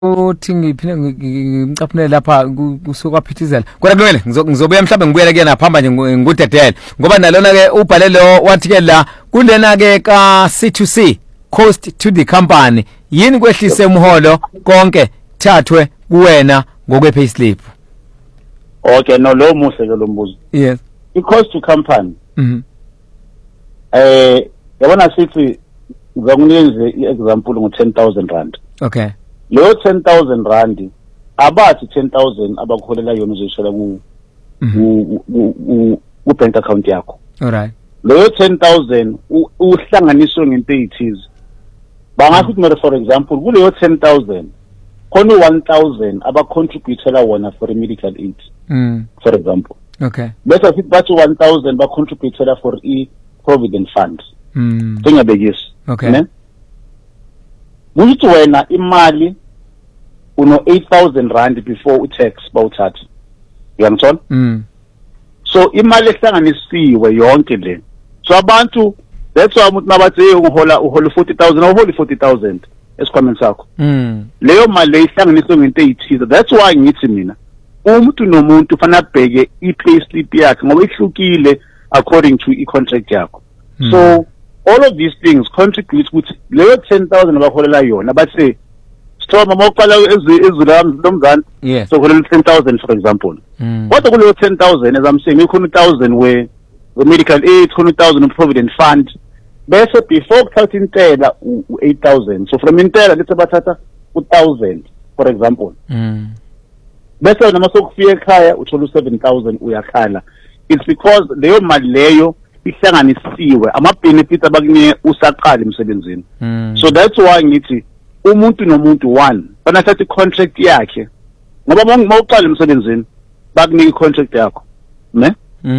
uthi ngiphinde ngimcaphunele lapha kusuka phithizela kodwa kulungile ngizobuya mhlawumbe ngibuyele ke naphamba nje ngudedele ngoba nalona ke ubhale lo wathi ke la kulena ke ka C2C cost to the company yini kwehlise umholo konke thathwe kuwena ngokwe payslip. Okay, no lo muhle ke lo mbuzo. Yes. I cost to company. Yabona sithi ngizokunikeza i-example ngo-10,000 rand. Okay. Leyo 10,000 rand abathi 10,000 abakholela yona uzoyishela ku bank account yakho. Alright. Leyo 10,000 uhlanganiswe ngento ezithize. Bangathi mara for example kuleyo 10,000 khona 1,000 abacontributela wona for medical aid. For example. Okay. Bese sithi bathi 1,000 bacontributela for provident fund. Singabekisi. Okay. Ne? Ukuthi wena imali uno 8,000 rand before utax bawuthatha. Uyangithola? So imali ehlanganisiwe yonke le. So abantu that's why umuntu nabathi uhola 40,000 awuholi 40,000 esikhwameni sakho. Leyo mali ehlanganiswe ngento ezithize. That's why ngithi mina umuntu nomuntu fanele abheke i-payslip yakhe ngoba ihlukile according to i-contract yakho. So all of these things contribute ukuthi leyo 10,000 abaholela yona bathi Stoma mawuqala ezulomzana so holela 10,000 for example. Kodwa kuleyo 10,000 as I'm saying ikhona 1,000 we medical aid, 1,000 provident fund. Bese before ukuthatha intela u-8,000. So from intela lethe bathatha u-1,000 for example. Bese noma sokufika ekhaya uthola u-7,000 uyakhala. It's because leyo mali leyo ihlanganisiwe ama-benefits abakunye usaqala emsebenzini. So that's why ngithi umuntu nomuntu one fanele athathe i-contract yakhe ngoba mawuqala emsebenzini bakunika i-contract yakho ne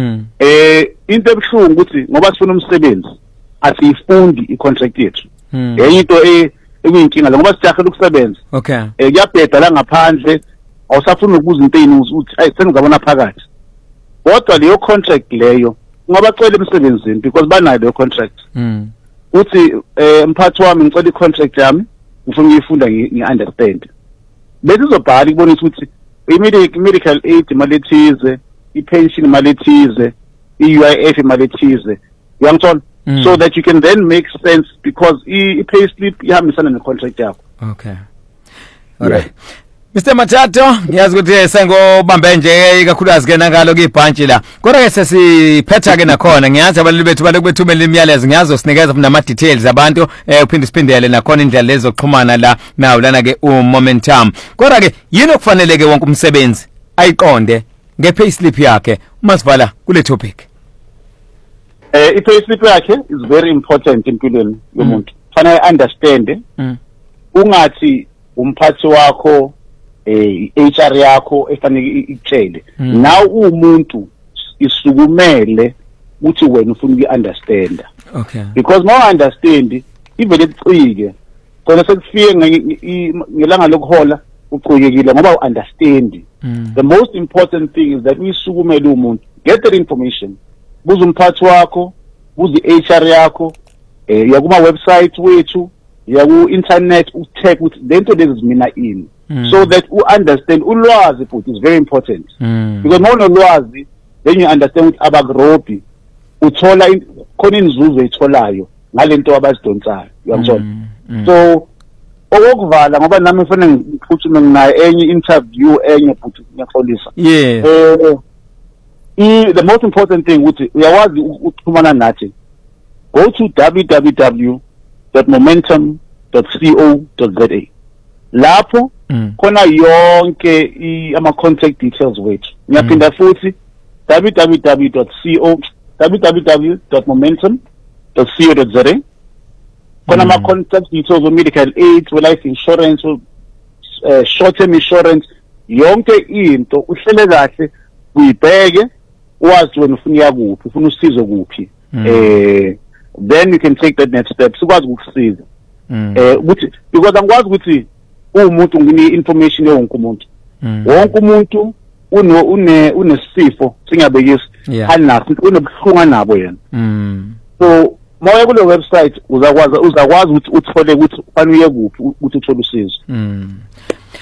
into ebuhlungu ukuthi ngoba sifuna umsebenzi asiyifundi i-contract yethu enye into ekuyinkinga la ngoba sijahela ukusebenza kuyabheda la ngaphandle awusafuna ukubuza into eyiningi ukuthi ayi sengizabona phakathi kodwa leyo contract leyo ngabacela emsebenzini because banayo leyo contract uthi mphathi wami ngicela i-contract yami ngifuna uyifunda ngi-understand bese izobhala ikubonisa ukuthi i-medical aid imali ethize i-pension imali ethize i-UIF imali ethize uyangithola so that you can then make sense because i-payslip ihambisana ne-contract yakho. Okay. Alright. Mr. Mathato, ngiyazi ukuthi sengobambe nje ikakhulukazi ke nangalo kibhantshi la. Kodwa ke sesiphetha ke nakhona ngiyazi abalimi bethu balokubethumela imiyalezo ngiyazi sinikeza nama details abantu uphinde siphindele nakhona indlela lezoxhumana la nawo lana ke momentum. Kodwa ke yini okufanele ke wonke umsebenzi ayiqonde nge-payslip yakhe uma sivala kule topic? I-payslip yakhe is very important empilweni yomuntu. Fanele understand ungathi umphathi wakho HR yakho efanele ikutshele now umuntu isukumele ukuthi wena ufuna uku-understanda. Okay. Because now understand ivele icike khona sekufike ngelanga lokuhola ucikekile ngoba u-understand. The most important thing is that uyisukumele umuntu get that information buza umphathi wakho buza i-HR yakho yakuma website wethu yaku internet utech with lento lezi mina ini so that you understand ulwazi futhi is very important because mawunolwazi then you understand ukuthi abagrobi uthola khona inzuzo etholayo ngalento abazidonsayo uyangithola so okuvala ngoba nami kufanele ngiphuthume nginayo enye interview enye futhi ngiyaxolisa the most important thing ukuthi uyawazi ukuxhumana nathi go to www.momentum.co.za lapho khona yonke ama contact details wethu ngiyaphinda futhi www.momentum.co.za khona ama contact details of medical aid, life insurance, short term insurance yonke into uhlele kahle uyibheke wazi wena ufuna yakuphi ufuna usizo kuphi then you can take that next step sikwazi ukukusiza ukuthi because angikwazi ukuthi umuntu ngine information yonke umuntu wonke umuntu unesifo singabekisi anaso unobuhlungu nabo yena so Moya kule website uzakwazi ukuthi uthole ukuthi fanele uye kuphi ukuthi uthole usizo.